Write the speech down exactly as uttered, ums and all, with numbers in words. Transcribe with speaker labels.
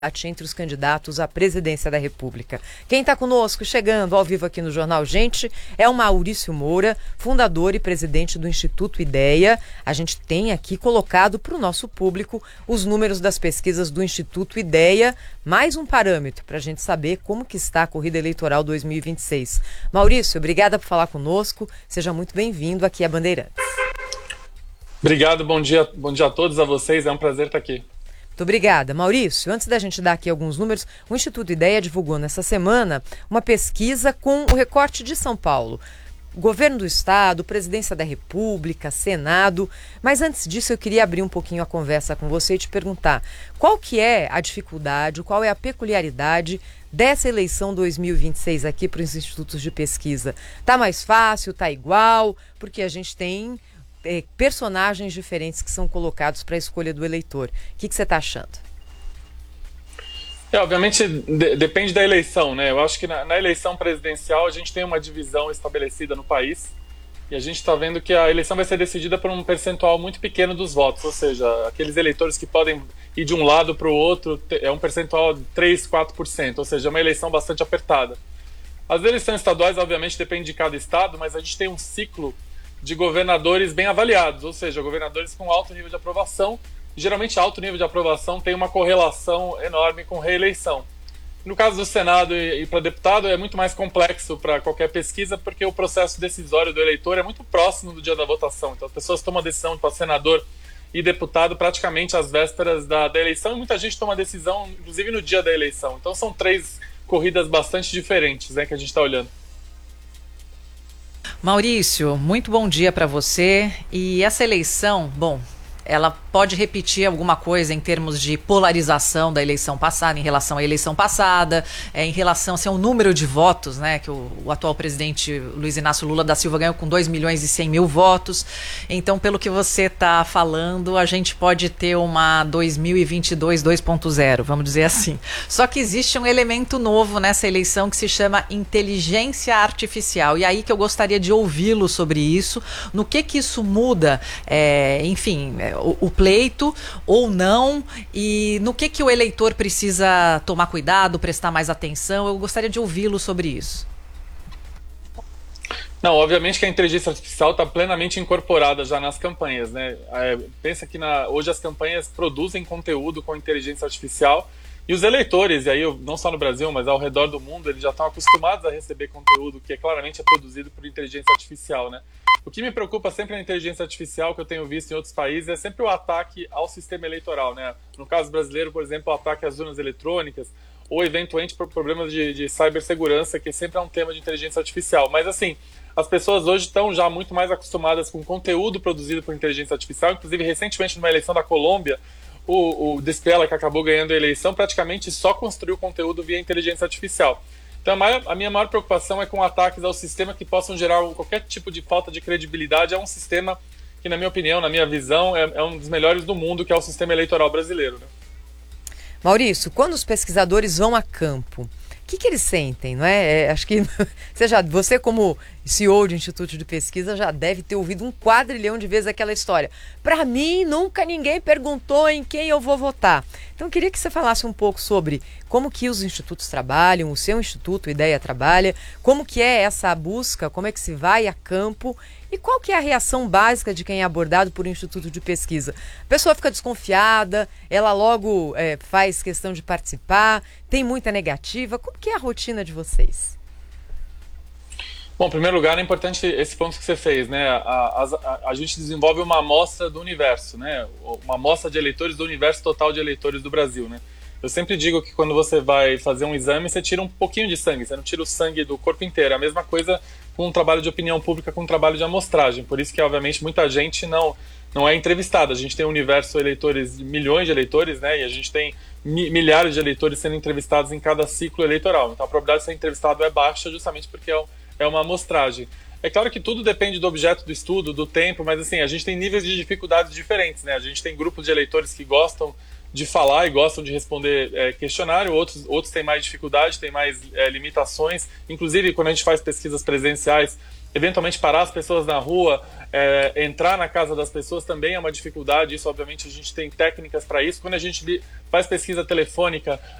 Speaker 1: entre os candidatos à presidência da República. Quem está conosco, chegando ao vivo aqui no Jornal Gente, é o Maurício Moura, fundador e presidente do Instituto Ideia. A gente tem aqui colocado para o nosso público os números das pesquisas do Instituto Ideia, mais um parâmetro para a gente saber como que está a corrida eleitoral dois mil e vinte e seis. Maurício, obrigada por falar conosco, seja muito bem-vindo aqui à Bandeirantes.
Speaker 2: Obrigado, bom dia, bom dia a todos, a vocês, é um prazer estar aqui.
Speaker 1: Muito obrigada. Maurício, antes da gente dar aqui alguns números, o Instituto Ideia divulgou nessa semana uma pesquisa com o recorte de São Paulo. Governo do Estado, Presidência da República, Senado. Mas antes disso eu queria abrir um pouquinho a conversa com você e te perguntar qual que é a dificuldade, qual é a peculiaridade dessa eleição dois mil e vinte e seis aqui para os institutos de pesquisa. Tá mais fácil, tá igual? Porque a gente tem É, personagens diferentes que são colocados para a escolha do eleitor. O que, que você está achando?
Speaker 2: É, obviamente de, depende da eleição, né? Eu acho que na, na eleição presidencial a gente tem uma divisão estabelecida no país e a gente está vendo que a eleição vai ser decidida por um percentual muito pequeno dos votos, ou seja, aqueles eleitores que podem ir de um lado para o outro é um percentual de três, quatro por cento, ou seja, é uma eleição bastante apertada. As eleições estaduais, obviamente, dependem de cada estado, mas a gente tem um ciclo de governadores bem avaliados, ou seja, governadores com alto nível de aprovação. Geralmente, alto nível de aprovação tem uma correlação enorme com reeleição. No caso do Senado e, e para deputado, é muito mais complexo para qualquer pesquisa, porque o processo decisório do eleitor é muito próximo do dia da votação. Então, as pessoas tomam a decisão para senador e deputado praticamente às vésperas da, da eleição, e muita gente toma a decisão, inclusive, no dia da eleição. Então, são três corridas bastante diferentes, né, que a gente está olhando.
Speaker 3: Maurício, muito bom dia para você. E essa eleição, bom, ela pode repetir alguma coisa em termos de polarização da eleição passada, em relação à eleição passada, é, em relação assim, ao número de votos, né, que o, o atual presidente Luiz Inácio Lula da Silva ganhou com dois milhões e cem mil votos. Então, pelo que você está falando, a gente pode ter uma dois mil e vinte e dois dois ponto zero, vamos dizer assim. Só que existe um elemento novo nessa eleição que se chama inteligência artificial. E aí que eu gostaria de ouvi-lo sobre isso, no que que isso muda, é, enfim, o, o pleito ou não, e no que que o eleitor precisa tomar cuidado, prestar mais atenção. Eu gostaria de ouvi-lo sobre isso.
Speaker 2: Não, obviamente que a inteligência artificial está plenamente incorporada já nas campanhas, né? É, pensa que na, hoje as campanhas produzem conteúdo com inteligência artificial e os eleitores, e aí não só no Brasil, mas ao redor do mundo, eles já estão acostumados a receber conteúdo que é, claramente é produzido por inteligência artificial, né? O que me preocupa sempre na inteligência artificial, que eu tenho visto em outros países, é sempre o ataque ao sistema eleitoral, né? No caso brasileiro, por exemplo, o ataque às urnas eletrônicas, ou eventualmente por problemas de, de cibersegurança, que sempre é um tema de inteligência artificial. Mas assim, as pessoas hoje estão já muito mais acostumadas com conteúdo produzido por inteligência artificial. Inclusive, recentemente, numa eleição da Colômbia, o, o Despela, que acabou ganhando a eleição, praticamente só construiu conteúdo via inteligência artificial. Então, a, maior, a minha maior preocupação é com ataques ao sistema que possam gerar qualquer tipo de falta de credibilidade. É um sistema que, na minha opinião, na minha visão, é, é um dos melhores do mundo, que é o sistema eleitoral brasileiro, né?
Speaker 1: Maurício, quando os pesquisadores vão a campo, o que, que eles sentem, não é? é acho que você, já, você como C E O de Instituto de Pesquisa já deve ter ouvido um quadrilhão de vezes aquela história. Para mim, nunca ninguém perguntou em quem eu vou votar. Então, eu queria que você falasse um pouco sobre como que os institutos trabalham, o seu instituto, o Ideia, trabalha, como que é essa busca, como é que se vai a campo e qual que é a reação básica de quem é abordado por um instituto de pesquisa. A pessoa fica desconfiada, ela logo é, faz questão de participar, tem muita negativa. Como que é a rotina de vocês?
Speaker 2: Bom, em primeiro lugar, é importante esse ponto que você fez, né? A, a, a, a gente desenvolve uma amostra do universo, né? Uma amostra de eleitores do universo total de eleitores do Brasil, né? Eu sempre digo que quando você vai fazer um exame, você tira um pouquinho de sangue, você não tira o sangue do corpo inteiro. É a mesma coisa com um trabalho de opinião pública, com um trabalho de amostragem. Por isso que, obviamente, muita gente não, não é entrevistada. A gente tem um universo de eleitores, milhões de eleitores, né? E a gente tem mi milhares de eleitores sendo entrevistados em cada ciclo eleitoral. Então, a probabilidade de ser entrevistado é baixa justamente porque é um é uma amostragem. É claro que tudo depende do objeto do estudo, do tempo, mas assim, a gente tem níveis de dificuldades diferentes, né? A gente tem grupos de eleitores que gostam de falar e gostam de responder é, questionário, outros, outros têm mais dificuldade, têm mais é, limitações. Inclusive, quando a gente faz pesquisas presenciais, eventualmente parar as pessoas na rua, é, entrar na casa das pessoas também é uma dificuldade. Isso, obviamente, a gente tem técnicas para isso. Quando a gente faz pesquisa telefônica,